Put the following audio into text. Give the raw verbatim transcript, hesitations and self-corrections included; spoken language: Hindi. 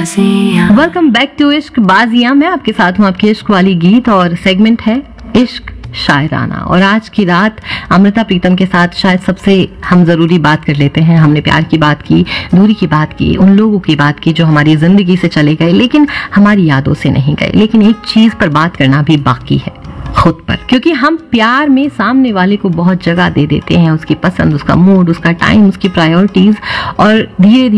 वेलकम बैक टू इश्क बाजियां। मैं आपके साथ हूँ, आपकी इश्क वाली गीत और सेगमेंट है इश्क शायराना। और आज की रात अमृता प्रीतम के साथ शायद सबसे हम जरूरी बात कर लेते हैं। हमने प्यार की बात की, दूरी की बात की, उन लोगों की बात की जो हमारी जिंदगी से चले गए लेकिन हमारी यादों से नहीं गए। लेकिन एक चीज पर बात करना भी बाकी है, खुद पर। क्योंकि हम प्यार में सामने वाले को बहुत जगह दे देते हैं, उसकी पसंद, उसका मूड, उसका टाइम, उसकी प्रायोरिटीज, और धीरे धीरे